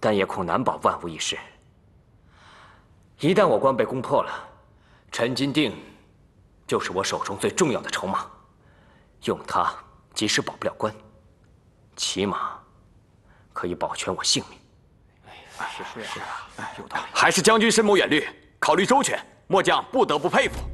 但也恐难保万无一失。一旦我关被攻破了，陈金定就是我手中最重要的筹码，用它即使保不了关，起码可以保全我性命。 有道理。还是将军深谋远虑，考虑周全，末将不得不佩服。